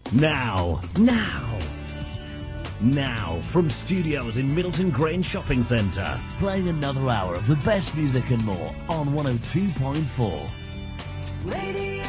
Now, from studios in Middleton Grange Shopping Centre, playing another hour of the best music and more on 102.4. Radio